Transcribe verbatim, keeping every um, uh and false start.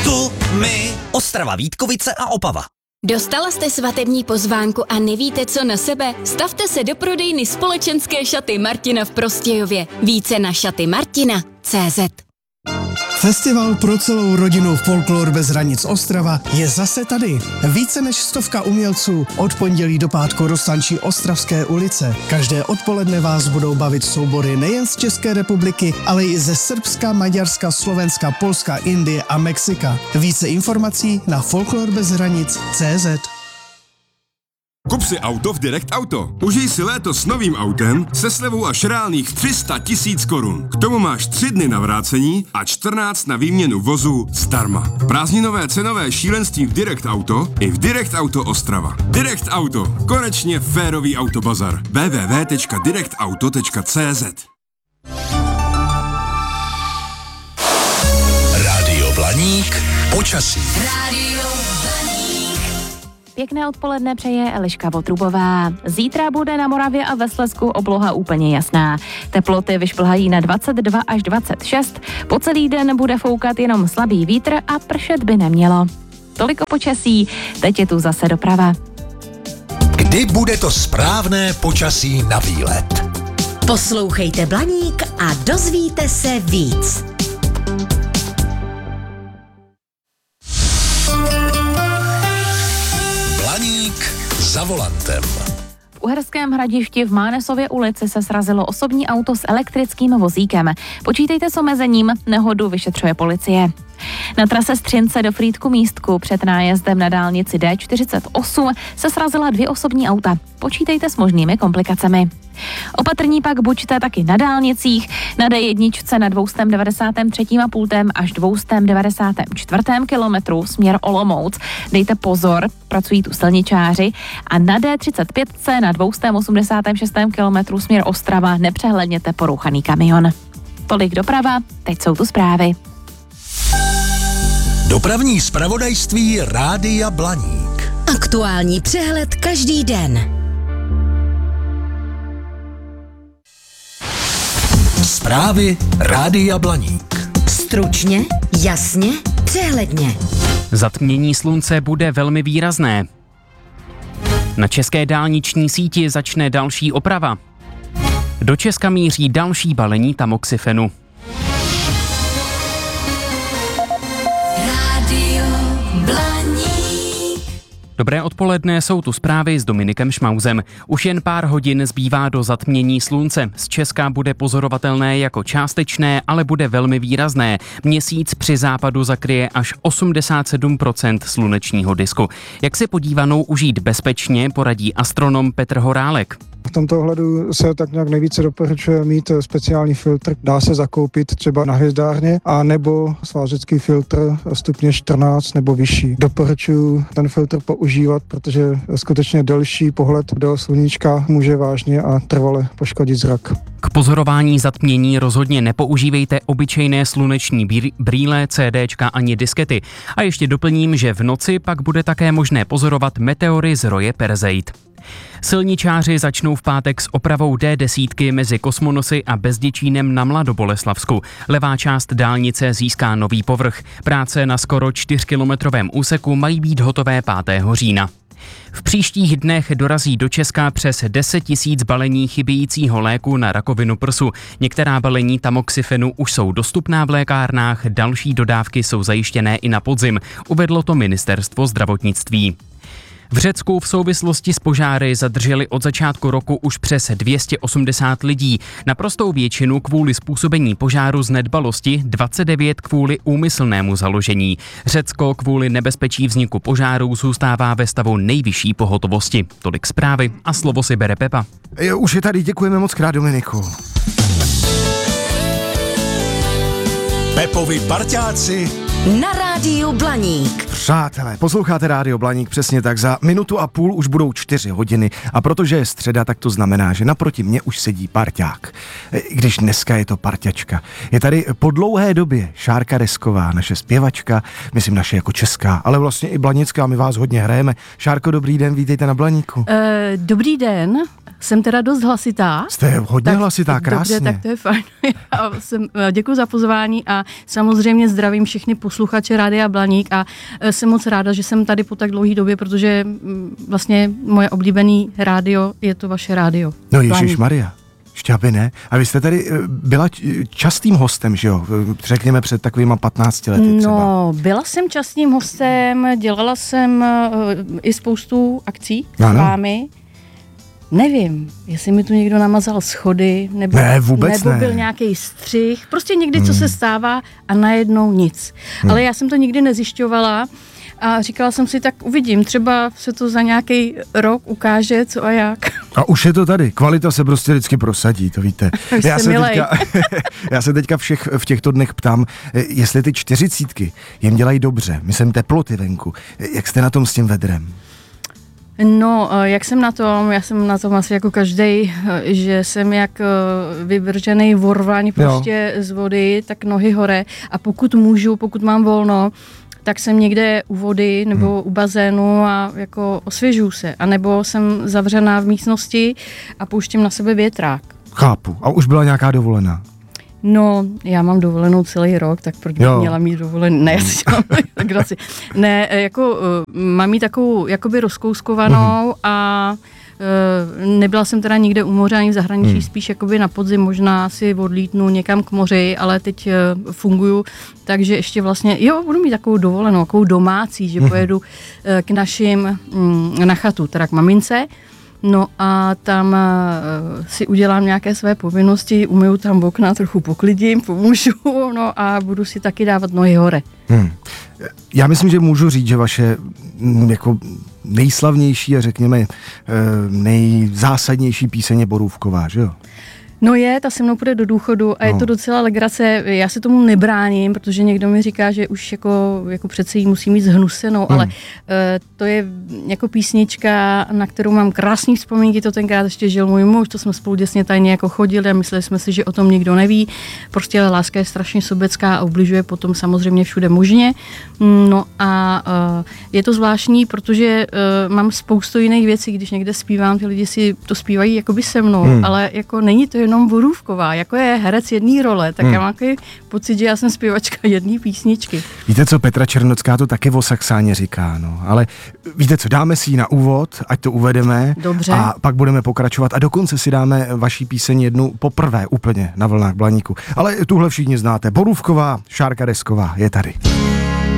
Tu my. Ostrava, Vítkovice a Opava. Dostala jste svatební pozvánku a nevíte, co na sebe? Stavte se do prodejny společenské šaty Martina v Prostějově. Více na šaty martina tečka cé zet. Festival pro celou rodinu Folklor bez hranic Ostrava je zase tady. Více než stovka umělců od pondělí do pátku roztančí Ostravské ulice. Každé odpoledne vás budou bavit soubory nejen z České republiky, ale i ze Srbska, Maďarska, Slovenska, Polska, Indie a Mexika. Více informací na folklor bez hranic tečka cé zet. Kup si auto v Direct Auto. Užij si léto s novým autem se slevou až reálných tři sta tisíc korun. K tomu máš tři dny na vrácení a čtrnáct na výměnu vozu zdarma. Prázdninové cenové šílenství v Direct Auto i v Direct Auto Ostrava. Direct Auto. Konečně férový autobazar. w w w tečka direct auto tečka cé zet. Rádio Blaník. Počasí. Rádio Pěkné odpoledne přeje Eliška Votrubová. Zítra bude na Moravě a ve Slezsku obloha úplně jasná. Teploty vyšplhají na dvacet dva až dvacet šest. Po celý den bude foukat jenom slabý vítr a pršet by nemělo. Tolik o počasí, teď je tu zase doprava. Kdy bude to správné počasí na výlet? Poslouchejte Blaník a dozvíte se víc. Za volantem. V Uherském Hradišti v Mánesově ulici se srazilo osobní auto s elektrickým vozíkem. Počítejte s omezením, nehodu vyšetřuje policie. Na trase Střince do Frýdku Místku před nájezdem na dálnici D čtyřicet osm se srazila dvě osobní auta. Počítejte s možnými komplikacemi. Opatrní pak buďte taky na dálnicích, na D jedna na dvě stě devadesát tři celá pět až dvě stě devadesát čtyři kilometru směr Olomouc. Dejte pozor, pracují tu silničáři a na D třicet pět na dvě stě osmdesát šest kilometru směr Ostrava nepřehlédněte porouchaný kamion. Tolik doprava, teď jsou tu zprávy. Dopravní zpravodajství Rádia Blaník. Aktuální přehled každý den. Zprávy Rádia Blaník. Stručně, jasně, přehledně. Zatmění slunce bude velmi výrazné. Na české dálniční síti začne další oprava. Do Česka míří další balení tamoxifenu. Dobré odpoledne, jsou tu zprávy s Dominikem Šmauzem. Už jen pár hodin zbývá do zatmění slunce. Z Česka bude pozorovatelné jako částečné, ale bude velmi výrazné. Měsíc při západu zakryje až osmdesát sedm procent slunečního disku. Jak si podívanou užít bezpečně, poradí astronom Petr Horálek. V tomto ohledu se tak nějak nejvíce doporučuje mít speciální filtr. Dá se zakoupit třeba na hvězdárně, a nebo svářecký filtr stupně čtrnáct nebo vyšší. Doporučuji ten filtr používat, protože skutečně delší pohled do sluníčka může vážně a trvale poškodit zrak. K pozorování zatmění rozhodně nepoužívejte obyčejné sluneční brýle, CDčka ani diskety. A ještě doplním, že v noci pak bude také možné pozorovat meteory z roje Perseid. Silničáři začnou v pátek s opravou D deset mezi Kosmonosy a Bezděčínem na Mladoboleslavsku. Levá část dálnice získá nový povrch. Práce na skoro čtyřkilometrovém úseku mají být hotové pátého října. V příštích dnech dorazí do Česka přes deset tisíc balení chybějícího léku na rakovinu prsu. Některá balení tamoxifenu už jsou dostupná v lékárnách, další dodávky jsou zajištěné i na podzim, uvedlo to ministerstvo zdravotnictví. V Řecku v souvislosti s požáry zadrželi od začátku roku už přes dvě stě osmdesát lidí. Naprostou většinu kvůli způsobení požáru z nedbalosti, dvacet devět kvůli úmyslnému založení. Řecko kvůli nebezpečí vzniku požáru zůstává ve stavu nejvyšší pohotovosti. Tolik zprávy a slovo si bere Pepa. Jo, už je tady, děkujeme moc krát, Dominiku. Pepovi parťáci na rádiu Blaník. Přátelé, posloucháte Rádio Blaník, přesně tak, za minutu a půl už budou čtyři hodiny a protože je středa, tak to znamená, že naproti mně už sedí parťák. I když dneska je to parťačka. Je tady po dlouhé době Šárka Resková, naše zpěvačka, myslím naše jako česká, ale vlastně i blanická, my vás hodně hrajeme. Šárko, dobrý den, vítejte na Blaníku. Uh, dobrý den. Jsem teda dost hlasitá. Jste hodně tak, hlasitá, krásně. Dobře, tak to je fajn. Já jsem, děkuji za pozvání a samozřejmě zdravím všechny posluchače Rádia Rádia Blaník a jsem moc ráda, že jsem tady po tak dlouhé době, protože vlastně moje oblíbený rádio je to vaše rádio. No ježišmarja. Šťáby ne. A vy jste tady byla častým hostem, že jo? Řekněme před takovýma patnácti lety třeba. No, byla jsem častým hostem, dělala jsem uh, i spoustu akcí s vámi. Nevím, jestli mi tu někdo namazal schody, nebo, ne, vůbec nebo ne. byl nějaký střih. Prostě někdy, hmm. co se stává a najednou nic. Hmm. Ale já jsem to nikdy nezjišťovala. A říkala jsem si, tak uvidím, třeba se to za nějaký rok ukáže, co a jak. A už je to tady. Kvalita se prostě vždycky prosadí, to víte. Já se, teďka, já se teďka všech, v těchto dnech ptám, jestli ty čtyřicítky jim dělají dobře, myslím teploty venku. Jak jste na tom s tím vedrem? No, jak jsem na tom, já jsem na tom asi jako každej, že jsem jak vyvržený vorvaň prostě jo. z vody, tak nohy hore a pokud můžu, pokud mám volno, tak jsem někde u vody nebo hmm. u bazénu a jako osvěžuju se. A nebo jsem zavřená v místnosti a pouštím na sebe větrák. Chápu. A už byla nějaká dovolená? No, já mám dovolenou celý rok, tak proč bych měla mít dovolenou? Ne, já si dělám legraci. Ne, jako uh, mám jí takovou jakoby rozkouskovanou hmm. a nebyla jsem teda nikde u moře ani v zahraničí, hmm. spíš jakoby na podzim, možná si odlítnu někam k moři, ale teď uh, funguju, takže ještě vlastně, jo, budu mít takovou dovolenou, takovou domácí, že hmm. pojedu uh, k našim um, na chatu, teda k mamince, no a tam uh, si udělám nějaké své povinnosti, umyju tam okna, trochu poklidím, pomůžu, no a budu si taky dávat nohy hore. Hmm. Já myslím, že můžu říct, že vaše m, jako nejslavnější a řekněme nejzásadnější píseň je Borůvková, že jo? No je, ta se mnou půjde do důchodu a no. je to docela legrace. Já se tomu nebráním, protože někdo mi říká, že už jako, jako přece jí musí mít zhnusenou, hmm. ale uh, to je jako písnička, na kterou mám krásný vzpomínky, to tenkrát ještě žil můj muž, to jsme spolu děsně tajně jako chodili a mysleli jsme si, že o tom nikdo neví. Prostě láska je strašně sobecká a ubližuje potom samozřejmě všude možně. No a uh, je to zvláštní, protože uh, mám spoustu jiných věcí, když někde zpívám, ty lidi si to zpívají jakoby se mnou, hmm. ale jako není to jenom Borůvková, jako je herec jedné role, tak hmm. já mám takový pocit, že já jsem zpěvačka jedné písničky. Víte co, Petra Černocká to taky o Saxáně říká, no, ale víte co, dáme si ji na úvod, ať to uvedeme. Dobře. A pak budeme pokračovat a dokonce si dáme vaší píseň jednu poprvé úplně na vlnách Blaníku. Ale tuhle všichni znáte, Borůvková, Šárka Desková je tady.